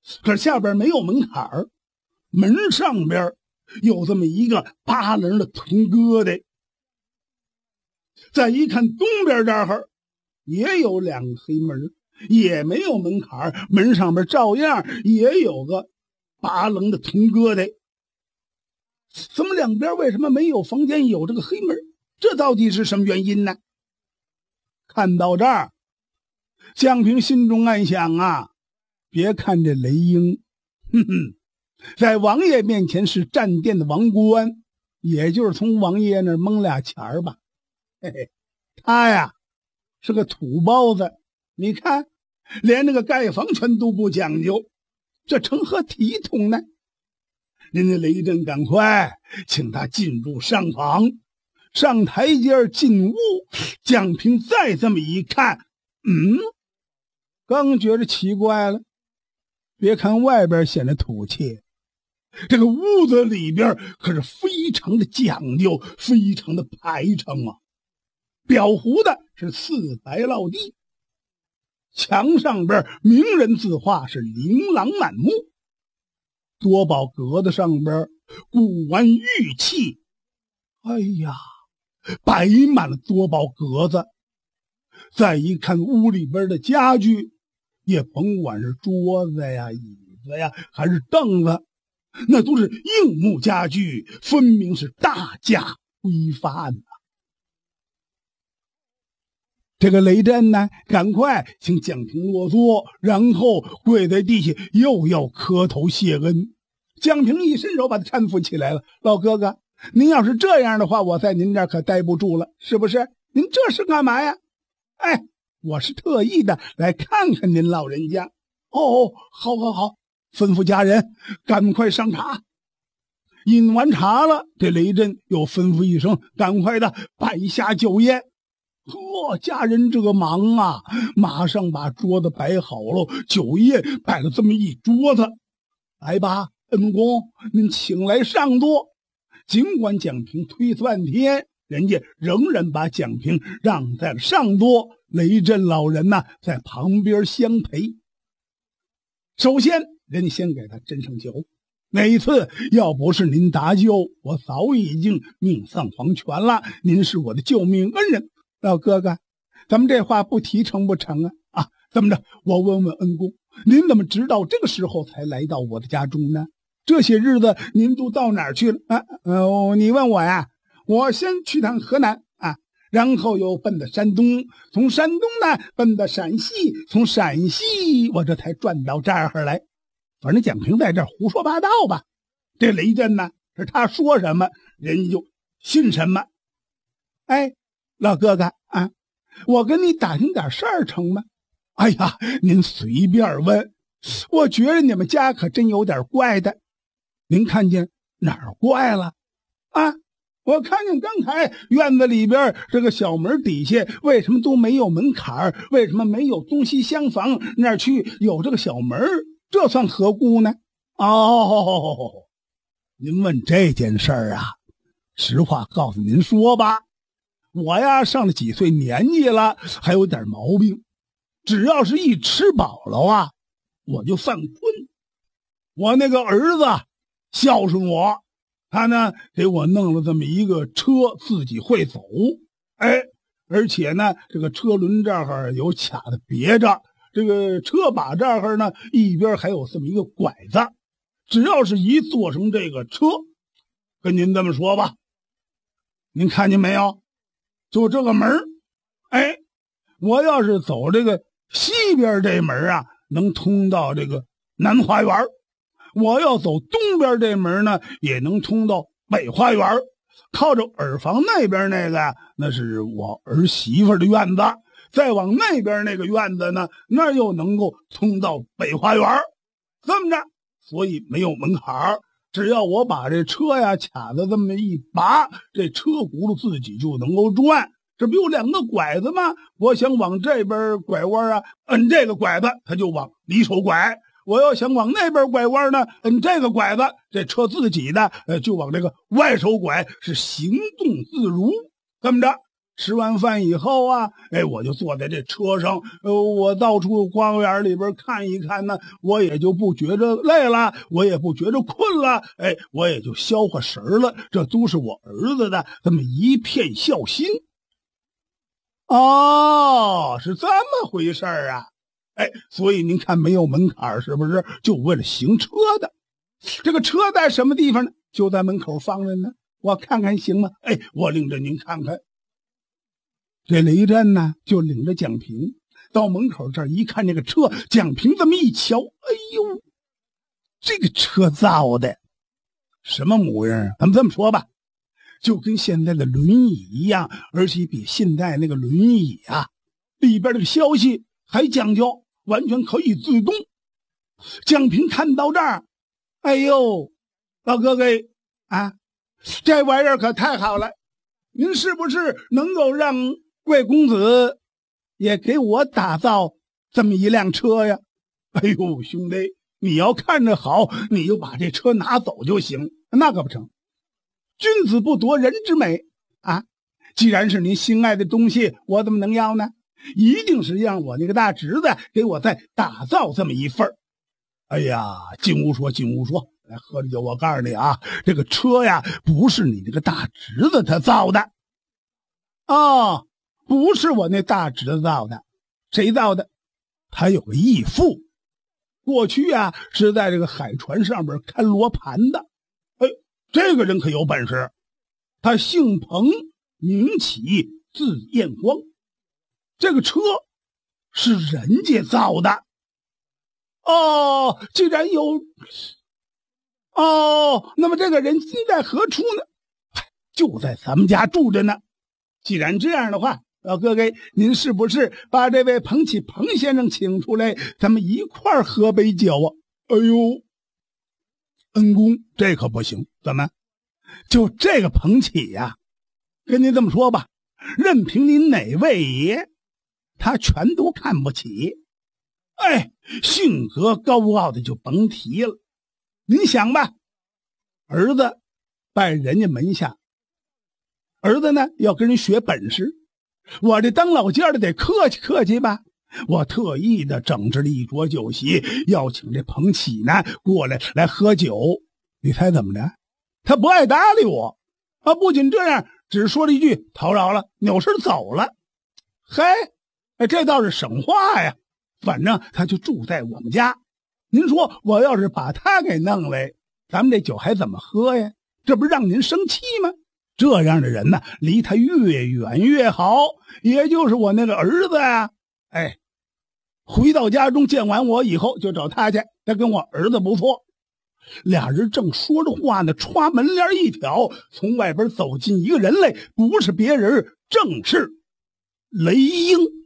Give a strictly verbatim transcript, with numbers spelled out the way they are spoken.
可是下边没有门槛儿，门上边有这么一个八棱的铜疙瘩。再一看东边这儿也有两个黑门，也没有门槛儿，门上边照样也有个八棱的铜疙瘩。怎么两边为什么没有房间有这个黑门？这到底是什么原因呢？看到这儿，江平心中暗想啊，别看这雷英，哼哼，在王爷面前是站店的王官，也就是从王爷那儿蒙俩钱儿吧。嘿嘿，他呀是个土包子，你看连那个盖房全都不讲究，这成何体统呢？人家雷震赶快请他进入上房，上台阶进屋。蒋平再这么一看，嗯，刚觉着奇怪了。别看外边显得土气，这个屋子里边可是非常的讲究，非常的排场啊。裱糊的是四白落地，墙上边名人字画是琳琅满目，多宝格子上边古玩玉器，哎呀，摆满了多宝格子。再一看屋里边的家具，也甭管是桌子呀、椅子呀，还是凳子，那都是硬木家具，分明是大家规范呐。这个雷震呢，赶快请蒋平落座，然后跪在地下又要磕头谢恩。蒋平一伸手把他搀扶起来了。老哥哥，您要是这样的话，我在您这儿可待不住了，是不是？您这是干嘛呀？哎，我是特意的来看看您老人家。哦，好好好，吩咐家人赶快上茶。饮完茶了，这雷震又吩咐一声，赶快的摆下酒宴。呵，家人这个忙啊，马上把桌子摆好了，酒宴摆了这么一桌子。来吧，恩公，您请来上座。尽管蒋平推辞半天，人家仍然把蒋平让在了上座。雷震老人呐、啊，在旁边相陪。首先，人家先给他斟上酒。那一次要不是您搭救，我早已经命丧黄泉了。您是我的救命恩人。老哥哥，咱们这话不提成不成啊？啊，怎么着？我问问恩公，您怎么直到这个时候才来到我的家中呢？这些日子您都到哪儿去了啊？呃，你问我呀？我先去趟河南啊，然后又奔到山东，从山东呢奔到陕西，从陕西我这才转到这儿来。反正蒋平在这儿胡说八道吧。这雷震呢，是他说什么，人家就信什么。哎。老哥哥啊，我跟你打听点事儿成吗？哎呀，您随便问。我觉得你们家可真有点怪的。您看见哪儿怪了啊？我看见刚才院子里边这个小门底下为什么都没有门槛儿？为什么没有东西厢房那儿去有这个小门？这算何故呢？哦，您问这件事儿啊，实话告诉您说吧。我呀，上了几岁年纪了，还有点毛病。只要是一吃饱了啊，我就犯困。我那个儿子孝顺我，他呢给我弄了这么一个车，自己会走。哎，而且呢，这个车轮这儿有卡的别着，这个车把这儿呢一边还有这么一个拐子。只要是一坐成这个车，跟您这么说吧，您看见没有？就这个门，哎，我要是走这个西边这门啊，能通到这个南花园；我要走东边这门呢，也能通到北花园。靠着耳房那边那个，那是我儿媳妇的院子；再往那边那个院子呢，那又能够通到北花园。这么着，所以没有门槛。只要我把这车呀卡的这么一拔，这车轱辘自己就能够转。这不有两个拐子吗？我想往这边拐弯啊，摁这个拐子，它就往里手拐；我要想往那边拐弯呢，摁这个拐子，这车自己的呃就往这个外手拐，是行动自如。这么着， 吃完饭以后啊，哎，我就坐在这车上，呃，我到处花园里边看一看呢，我也就不觉着累了，我也不觉着困了，哎，我也就消化神了。这都是我儿子的这么一片孝心。哦，是这么回事儿啊！哎，所以您看没有门槛，是不是？就为了行车的，这个车在什么地方呢？就在门口放着呢。我看看行吗？哎，我领着您看看。这雷震呢，就领着蒋平到门口这儿一看，这个车，蒋平这么一瞧，哎呦，这个车造的什么模样啊？咱们这么说吧，就跟现在的轮椅一样，而且比现在那个轮椅啊里边的消息还讲究，完全可以自动。蒋平看到这儿，哎呦，老哥哥啊，这玩意儿可太好了，您是不是能够让贵公子也给我打造这么一辆车呀？哎呦，兄弟，你要看着好，你就把这车拿走就行，那可不成。君子不夺人之美啊！既然是您心爱的东西，我怎么能要呢？一定是让我那个大侄子给我再打造这么一份儿。哎呀，金吾说，金吾说，来喝着酒，我告诉你啊，这个车呀，不是你那个大侄子他造的啊，不是我那大侄子造的，谁造的？他有个义父，过去啊是在这个海船上边看罗盘的。哎，这个人可有本事，他姓彭，名启，字彦光。这个车是人家造的。哦，既然有哦，那么这个人今在何处呢？就在咱们家住着呢。既然这样的话，老哥哥，您是不是把这位彭启彭先生请出来，咱们一块儿喝杯酒啊？哎呦，恩公，这可不行。怎么？就这个彭启呀、啊，跟您这么说吧，任凭您哪位爷，他全都看不起。哎，性格高傲的就甭提了。您想吧，儿子拜人家门下，儿子呢要跟人学本事，我这当老家的得客气客气吧。我特意的整治了一桌酒席，邀请这彭启呢过来来喝酒。你猜怎么着？他不爱搭理我啊！不仅这样，只说了一句讨饶了，扭身走了。嘿，这倒是省话呀。反正他就住在我们家，您说我要是把他给弄来，咱们这酒还怎么喝呀？这不是让您生气吗？这样的人呢，离他越远越好。也就是我那个儿子啊，哎，回到家中见完我以后就找他去，他跟我儿子不错。俩人正说着话呢，歘，门帘一挑，从外边走进一个人来，不是别人，正是雷英。